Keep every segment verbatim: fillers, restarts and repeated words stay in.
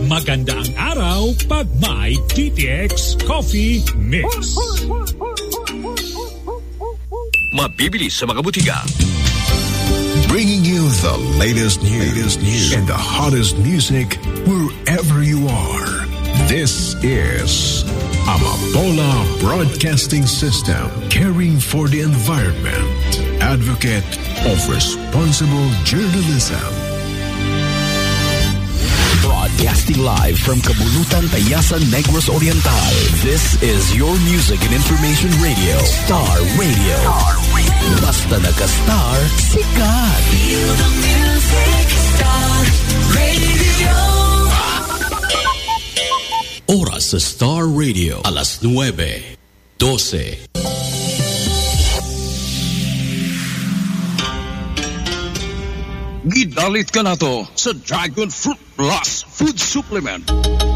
Maganda ang araw pag may T T X Coffee Mix. Mabibili sa mga butika. Bringing you the latest news, latest news and the hottest music wherever you are. This is Amapola Broadcasting System, caring for the environment, advocate of responsible journalism. Broadcasting live from Kabulutan, Tayasan, Negros Oriental. This is your music and information radio, Star Radio. Star Radio. Basta nagka-star, sikat. Feel the music, Star Radio. Oras sa Star Radio, alas nuwebe, dose. Gidalit ka na to sa Dragon Fruit Plus Food Supplement.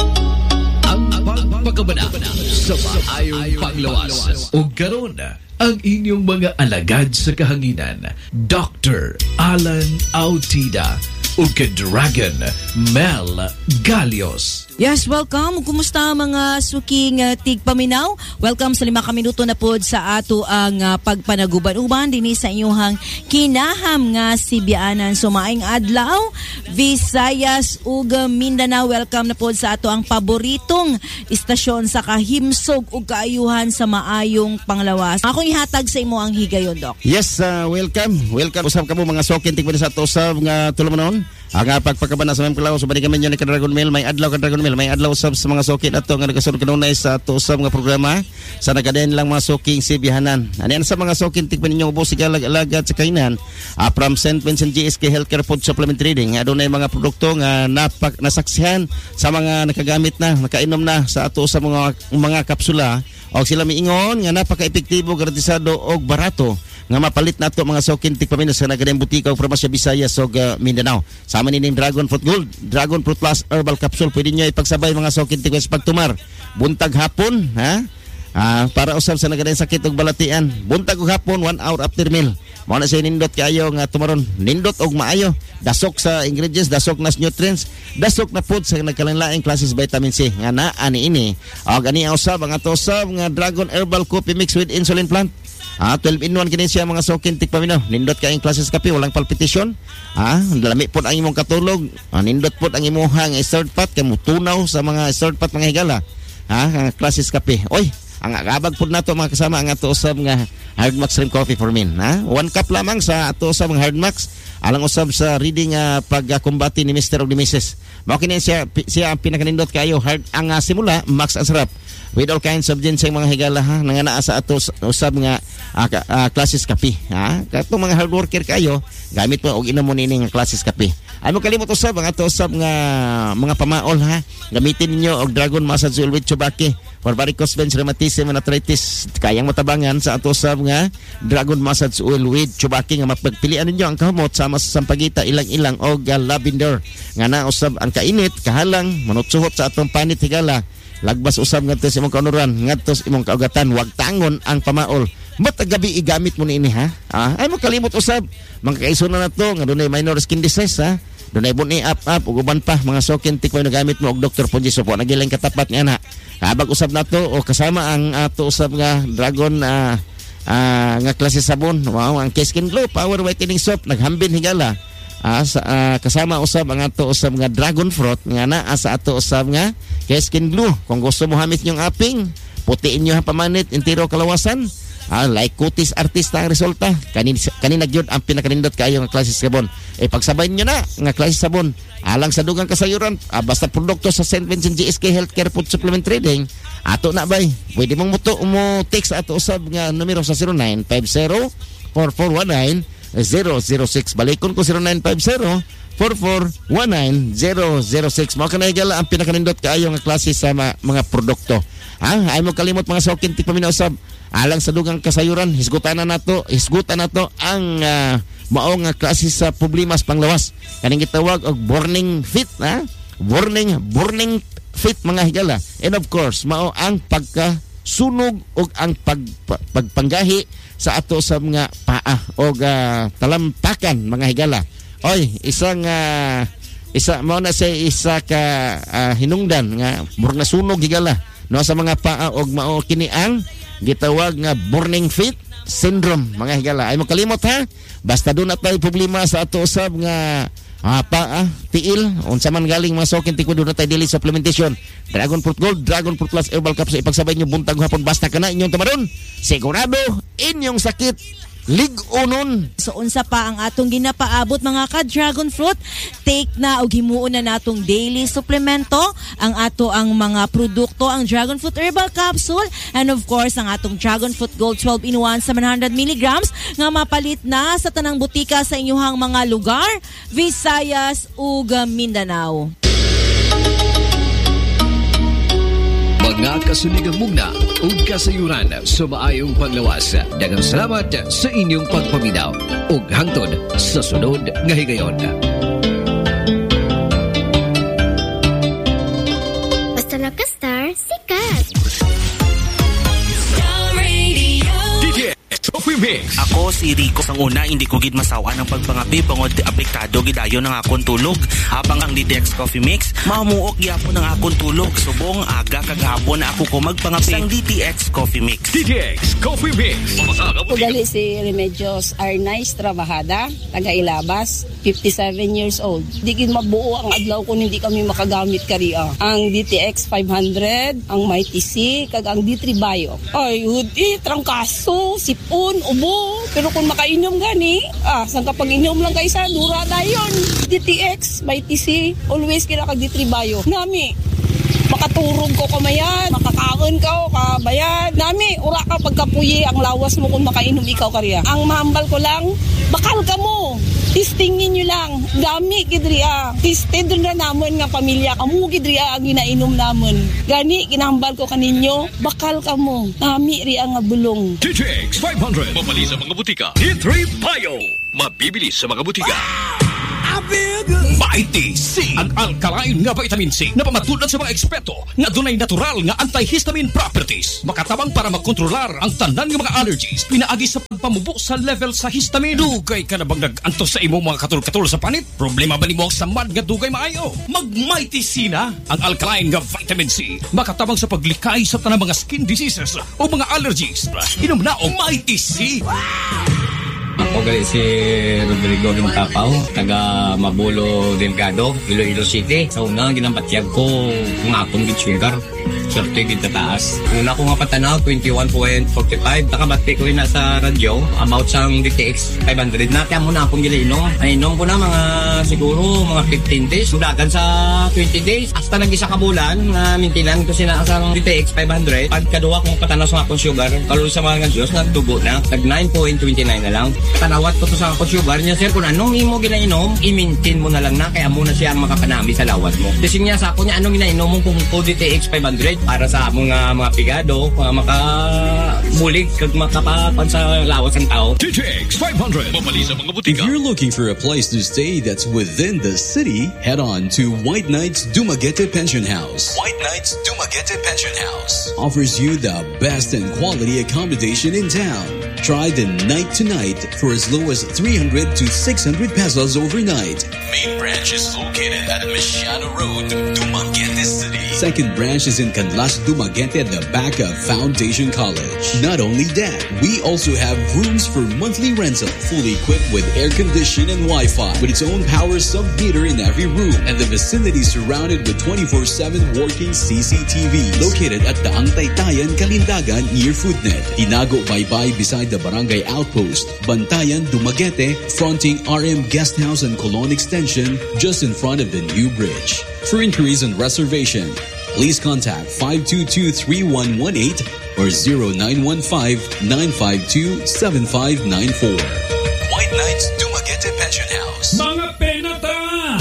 Ang pagpagabana sa maayong panglawas. O karon ang inyong mga alagad sa kahanginan, Doctor Alan Autida o ka-Dragon Mel Galios. Yes, welcome. Kumusta mga suking uh, tigpaminaw? Welcome sa lima ka minuto na pod sa ato ang uh, pagpanaguban-uban dinhi sa inyong kinaham nga Sibianan. So maayong adlaw, Visayas ug Mindanao. Welcome na pod sa ato ang paboritong istasyon sa kahimsog ug kaayuhan sa maayong panglawas. Ako ihatag sa imo ang higayon, Doc. Yes, uh, welcome. Welcome usab kamo mga sokin tigpadi sa ato sa mga tulumanon. Ang pagpagkabana sa mga panglawas, balik kami niyo ni Dragon Mail, may adlaw ka Dragon Mail, may adlaw usab sa mga sokin ato nga nagasunod kanunay sa ato sa mga programa sa nagadayon lang mga soking Sibianan. Ano sa mga sokin tigpan ninyo ubos sa alaga sa kainan, uh, from Saint Vincent G S K Healthcare Food Supplement Trading. Adunay mga produkto nga napak nasaksihan sa mga nakagamit na, nakainom na sa ato sa mga mga kapsula o sila miingon nga napaka-epektibo, garantisado og barato nga mapalit nato mga sokin tigpamin sa nagadayong butika ug farmasya Visayas ug uh, Mindanao. Sama ni ning Dragon Fruit Gold, Dragon Fruit Plus Herbal Capsule. Pwede niyo ipagsabay mga sokin tigpamin sa pagtumar. Buntag hapon, ha? Ah, para usab sa nagadayong sakit ug balatian. Buntag ug hapon, one hour after meal. Mao na say nindot kaayo nga tumaron. Nindot og maayo. Dasok sa ingredients, dasok na nutrients, dasok na food sa nagkalain-laing klases vitamin C nga naa ni ini. Og ani usab ang ato usab nga Dragon Herbal Coffee Mix with Insulin Plant. Ah, twelve in one kini siya mga sokin tigpaminaw. Nindot ka ang klases kape, walang palpitation. Ah, lami pod ang imong katulog. Ah, nindot pod ang imong nga third pot kay mutunaw sa mga third pot mga higala. Ah, klases kape. Oy, ang agabag pod nato mga kasama ang ato usab nga Hardmax Cream Coffee for Men. Ha? One cup lamang sa ato usab nga Hardmax. Alang usab sa reading nga uh, pagkumbati ni Mister o ni Missus Mao kini siya siya ang pinakanindot kayo hard ang uh, simula max ang sarap with all kinds of ginseng mga higala ha nanganaa sa ato usab nga uh, uh, klases kape ha katong mga hard worker kayo gamit mo og inom mo nini nga klases kape. Ay mo kalimot usab ang ato usab nga mga pamaol ha gamitin ninyo og Dragon Massage Oil with Chubaki for varicose veins, rheumatism and arthritis. Kayang matabangan sa ato usab nga Dragon Massage Oil with Chubaki nga mapagpilian ninyo ang kahumot sama sa sampagita ilang-ilang og uh, lavender nga na usab ang kainit kahalang manutsuhot sa atong panit higala. Lagbas usab ngadto sa imong kaunuran, ngadto sa imong kaugatan, wag tangon ang pamaol. Matagabi igamit mo ni ini ha. Ah, ay mo kalimot usab. Magkakaisunan na to nga dunay minor skin disease ha. Dunay buni up up ug uban pa mga sokin tikmoy na gamit mo og Doctor Ponjiso po nagilang katapat nga na. Habag usab nato o kasama ang ato usab nga Dragon uh, uh, nga klase sabon. Wow, ang Skin Glow Power Whitening Soap naghambin higala. Ah, sa, uh, kasama usab ang ato usab nga Dragon Fruit nga naa sa ato usab nga Skin Glue. Kung gusto mo hamit nyong aping, putiin nyo ang pamanit intiro kalawasan. Ah, like kutis artista ang resulta. Kanin kanina gyud ang pinakanindot kayo nga klase sabon. Eh pagsabay nyo na nga klase sabon alang sa dugang kasayuran, ah, basta produkto sa Saint Vincent G S K Healthcare Food Supplement Trading. Ato na bay. Pwede mong muto mo text ato usab nga numero sa zero nine five zero four four one nine zero zero six. Balikon ko zero nine five zero four four one nine zero zero six. Mao kanay gala ang pinakanindot kaayo nga klase sa ma- mga produkto. Ah, ay mo kalimot mga sokin tigpaminaw usab. Alang sa dugang kasayuran, hisgutan na nato, hisgutan nato ang uh, maong nga klase sa problemas panglawas. Kaning gitawag og burning fit, ha? Burning, burning fit mga higala. And of course, mao ang pagkasunog og ang pag, pag, pagpanggahi sa ato sa mga paa og uh, talampakan mga higala. Oy, isang uh, isa mao na say isa ka uh, hinungdan nga murag nasunog higala no sa mga paa og mao kini ang gitawag nga burning feet syndrome mga higala. Ay mo kalimot ha, basta doon na tayo problema sa ato usab nga ah, paa, tiil, unsa man galing mga sokin tikod doon na tayo daily supplementation. Dragon Fruit Gold, Dragon Fruit Plus Herbal Capsule, ipagsabay nyo buntag hapon basta ka na inyong tamaron, sigurado inyong sakit lig-unon. So unsa pa ang atong ginapaabot mga ka-dragon fruit? Take na og himuon na natong daily suplemento, ang ato ang mga produkto, ang Dragon Fruit Herbal Capsule, and of course ang atong Dragon Fruit Gold twelve in one seven hundred milligrams nga mapalit na sa tanang butika sa inyong mga lugar, Visayas ug Mindanao. Mga kasunigang mugna ug kasayuran sa maayong panglawas. Daghang salamat sa inyong pagpaminaw ug hangtod sa sunod nga higayon. Basta naka-star, sikat! Ako si Rico sang una, hindi ko gid masawa ng pagpangapi bangod apektado gidayon ng akong tulog. Habang ang D T X Coffee Mix mamuok gyapon ng akong tulog. Subong aga kagahapon na ako ko magpangapi sang D T X Coffee Mix. D T X Coffee Mix. Ugali si Remedios Arnaiz Trabajada, taga Ilabas, fifty-seven years old. Di gid mabuo ang adlaw kung hindi kami makagamit kariya. Ang D T X five hundred, ang Mighty C, kag ang D three Bio. Ay, hudi, trangkaso, sipon, ubo. Pero kung makainom gani, ah, sang kapag inom lang kayo sa dura dayon. D T X, Mighty C, always kira kag D three Bio. Nami, makaturog ko kamayan, makakaon ka o kabayan. Nami, ura ka pagkapuyi ang lawas mo kung makainom ikaw kariya. Ang mahambal ko lang, bakal ka mo. Tistingin nyo lang. Dami gidriya. Tisted na namon nga pamilya. Kamu gidriya ang ginainom namon. Gani, ginahambal ko kaninyo, bakal ka mo. Nami riya nga bulong. D T X five hundred. Mabali sa mga butika. D three Bio. Mabibili sa mga butika. Mighty C, ang alkaline nga vitamin C na pamatulad sa mga eksperto nga dunay natural nga antihistamine properties. Makatabang para makontrolar ang tanan nga mga allergies pinaagi sa pagpamubo sa level sa histamine. Dugay ka na bang nag-antos sa imong mga katul-katul sa panit? Problema ba nimo sa mad nga dugay maayo? Mag Mighty C na, ang alkaline nga vitamin C. Makatabang sa paglikay sa tanang mga skin diseases o mga allergies. Inom na og Mighty C. Ako gali si Rodrigo Limtapaw, taga Mabulo Delgado, Iloilo City. Sa una, ginampatyag ko ng akong with sugar. Swerte gid taas. Una ko nga patanaw, twenty-one point four five. Nakabati ko rin sa radyo about sa D T X five hundred. Natiyam mo na akong gilinom. Ay, inom ko na mga siguro mga fifteen days. Sudagan sa twenty days. Hasta nag-isa ka bulan na mintinan ko sina sa D T X five hundred. Pagkaduwa kong patanaw sa akong sugar, kalul sa mga Diyos, nagtubo na. Nag nine point two nine na lang. Tanawat ko to sa akong sugar niya, sir, kung anong imo ginainom, i-maintain mo na lang na, kaya muna siya ang makapanami sa lawat mo. Kasi niya sa ako niya, anong ginainom mo kung D T X five hundred para sa mga mga pigado, mga makabulig, kag makapapan sa lawat ng tao. D T X five hundred. Mabali sa mga butika. If you're looking for a place to stay that's within the city, head on to White Knights Dumaguete Pension House. White Knights Dumaguete Pension House offers you the best and quality accommodation in town. Try the night to night for as low as three hundred to six hundred pesos overnight. Main branch is located at Mesiano Road, Dumaguete City. Second branch is in Canlas, Dumaguete at the back of Foundation College. Not only that, we also have rooms for monthly rental, fully equipped with air condition and Wi-Fi, with its own power sub-meter in every room, and the vicinity surrounded with twenty-four seven working C C T Vs. Located at Daang Taytayan, Kalindagan, near Foodnet. Tinago Baybay beside the Barangay Outpost. Bantayan, Dumaguete, fronting R M Guest House and Colon Extension, just in front of the new bridge. For inquiries and reservation, please contact five two two, three one one eight or zero nine one five, nine five two, seven five nine four. White Knights Dumaguete Pension House. Mga penata!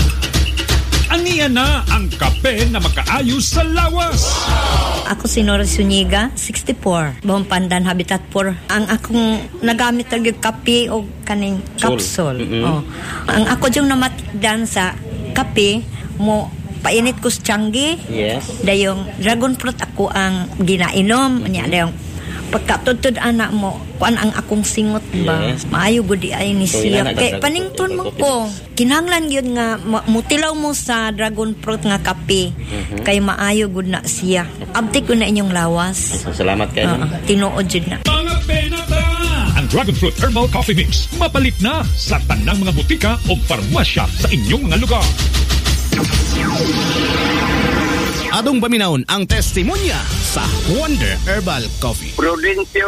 Aniya na ang kape na makaayos sa lawas. Ako si Nora Zuniga, sixty-four, Buong Pandan, Habitat four. Ang akong nagamit talaga kape o kaning capsule. Mm-hmm. Oh. Ang ako yung namatdan sa kape mo, painit ko sa tiyanggi. Yes. Dayong dragon fruit ako ang ginainom. Mm-hmm. Dayong pagkatutod anak mo, kuan ang akong singot ba? Yes. Maayo gud di ay ni So, siya. ina, Kay nagdag- panington mo ko. Kinahanglan gyud nga ma- mutilaw mo sa dragon fruit nga kape. Mhm. Kay maayo gud na siya. Abti ko na inyong lawas. So, salamat kayo. Oo, tinuod jud na. Mga penata! Ang Dragon Fruit Herbal Coffee Mix mapalit na sa tanang mga butika o farmasya sa inyong mga lugar. Adong paminawon ang testimonya sa Wonder Herbal Coffee. Prudencio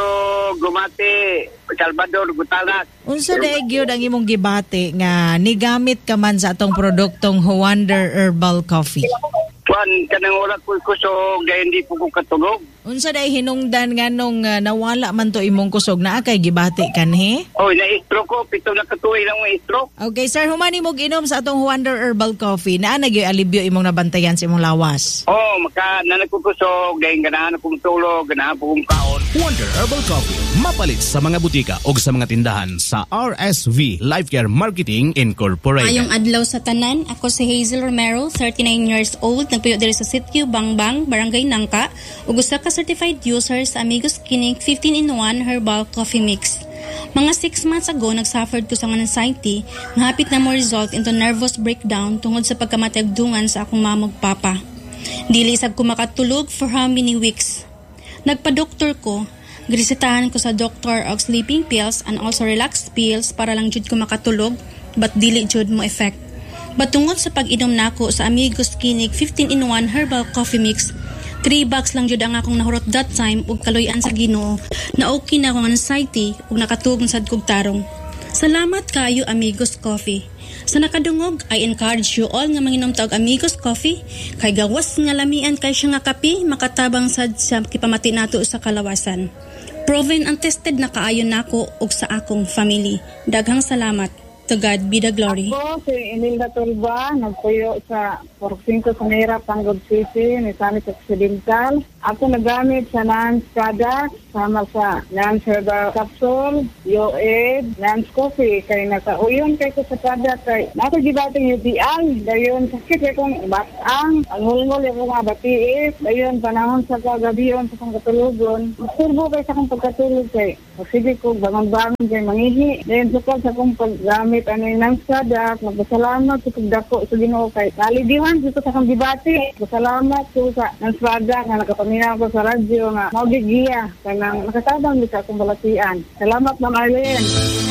Gumati, Salvador Gutalas. Unsa daig gyud ang imong gibati nga nigamit ka man sa atong produktong Wonder Herbal Coffee? Juan, kanang wala ko kusog, gaya hindi po ko katulog. Unsa day hinungdan nga nung uh, nawala man to imong kusog na kay gibati kanhi? Oh, na-stroke ko, pito na katuwi lang may stroke. Okay, sir, humani mo ginom sa atong Wonder Herbal Coffee. Naa nagyoy alibyo imong nabantayan sa imong lawas. Oh, maka nanagkukusog, gaya ganahan akong tulog, ganahan po kong kaon. Wonder Herbal Coffee mapalit sa mga butika o sa mga tindahan sa R S V Life Care Marketing Incorporated. Ayong adlaw sa tanan, ako si Hazel Romero, thirty-nine years old, nagpuyo diri sa Sitio Bangbang, Barangay Nangka, ug usa ka certified user sa Amigos Clinic fifteen in one Herbal Coffee Mix. Mga six months ago, nagsuffered ko sa anxiety nga hapit na mo result into nervous breakdown tungod sa pagkamatagdungan sa akong mamog papa. Dili isab ko makatulog for how many weeks. Nagpa-doktor ko, girisitahan ko sa doktor og sleeping pills and also relax pills para lang jud ko makatulog, but dili jud mo effect. But tungod sa pag-inom nako sa Amigos Clinic fifteen in one Herbal Coffee Mix, three bucks lang jud ang akong nahurot that time ug kaluy-an sa Ginoo na okay na akong anxiety ug nakatug sad kog tarong. Salamat kayo Amigos Coffee. Sa nakadungog, I encourage you all nga manginom ta og Amigos Coffee kay gawas nga lamian kay siya nga kape makatabang sad sa kipamati nato sa kalawasan. Proven and tested na kaayo nako ug sa akong family. Daghang salamat. To God be the glory. Ako si Imelda Turba, nagpuyo sa Porcinco sa Mera, Panggod City, Nisanis Occidental. Ako nagamit sa Nance product, sama sa Nance Herbal Capsule, Yoed, Nance Coffee. Kaya nakauyon kay ko sa product kay nakagibating U T I. Dayon sakit kay kong batang, ang hulngol yung mga batiis. Dayon panahon sa kagabiyon sa kong katulugon. Turbo kay sa kong pagkatulog kay. Sige ko, bangon-bangon kay mangihi. Dayon sukad sa kong paggamit ano yung Nance product. Magpasalamat sa pagdako sa Ginoo kay nalidiwan dito sa kong gibati. Pasalamat ko sa Nance product na nakapaminaw ko sa radyo nga maugigiya kanang nakatabang dito sa akong balatian. Salamat Ma'am Arlene.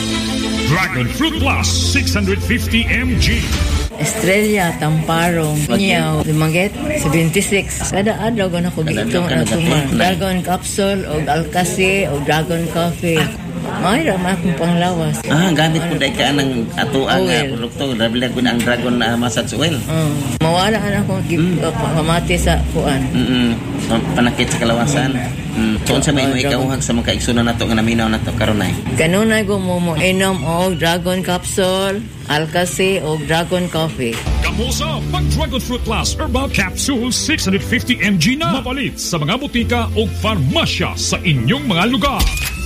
Dragon Fruit Plus six hundred fifty milligrams. Estrella, Tamparong, Niyaw, Dumaguete, seventy-six. Kada adlaw ko na ko dito na tuma. Dragon Capsule, o Alcasi, o Dragon Coffee. Mayroon naman akong panglawas. Ah, gamit po dahil ka ng atuang uh, produkto. Dabilag ko na ang Dragon uh, Massage Oil. Uh, mawala na akong mm. pamati sa kuan. Mm-mm. So, panakit sa kalawasan. Mm. So, sa may uh, ikauhag sa mga kaigsunan na ito, nga naminaw na ito, karunay. Kanunay ko mo mo inom o Dragon Capsule, Alcasi o Dragon Coffee. Kamusa, pag Dragon Fruit Plus Herbal Capsule six hundred fifty milligrams na mapalit sa mga butika o farmasya sa inyong mga lugar.